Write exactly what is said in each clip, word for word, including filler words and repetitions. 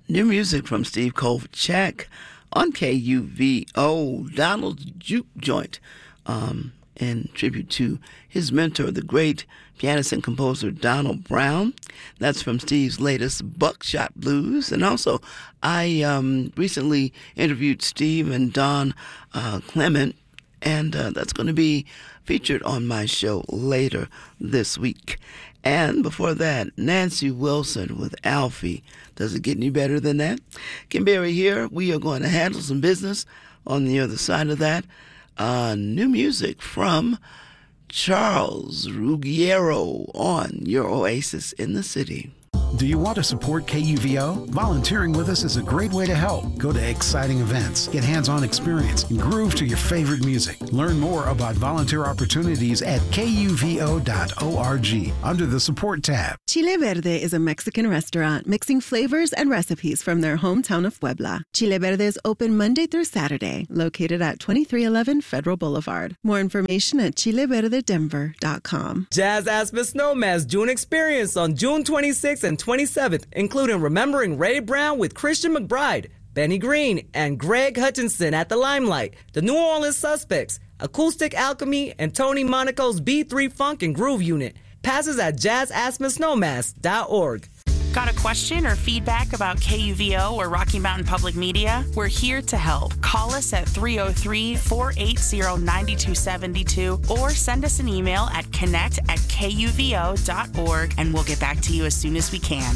New music from Steve Kovacek on K U V O, Donald's Juke Joint, um, in tribute to his mentor, the great pianist and composer Donald Brown. That's from Steve's latest Buckshot Blues. And also, I um, recently interviewed Steve and Don uh, Clement, and uh, that's going to be featured on my show later this week. And before that, Nancy Wilson with Alfie. Does it get any better than that? Kim Berry here. We are going to handle some business on the other side of that. Uh, new music from Charles Ruggiero on your Oasis in the City. Do you want to support K U V O? Volunteering with us is a great way to help. Go to exciting events, get hands-on experience, and groove to your favorite music. Learn more about volunteer opportunities at K U V O dot org under the Support tab. Chile Verde is a Mexican restaurant mixing flavors and recipes from their hometown of Puebla. Chile Verde is open Monday through Saturday, located at twenty-three eleven Federal Boulevard. More information at chile verde denver dot com. Jazz Aspen Snowman's June experience on June twenty-sixth and twenty-seventh, including Remembering Ray Brown with Christian McBride, Benny Green, and Greg Hutchinson at the Limelight, the New Orleans Suspects, Acoustic Alchemy, and Tony Monaco's B three Funk and Groove Unit. Passes at jazz aspen snowmass dot org. Got a question or feedback about K U V O or Rocky Mountain Public Media? We're here to help. Call us at three oh three, four eight zero, nine two seven two or send us an email at connect at K U V O dot org and we'll get back to you as soon as we can.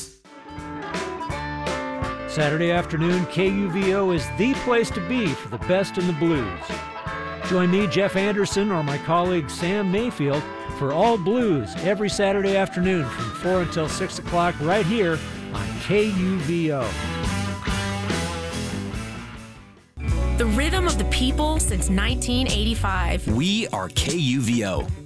Saturday afternoon, K U V O is the place to be for the best in the blues. Join me, Jeff Anderson, or my colleague Sam Mayfield for All Blues every Saturday afternoon from four until six o'clock right here on K U V O. The rhythm of the people since nineteen eighty-five. We are K U V O.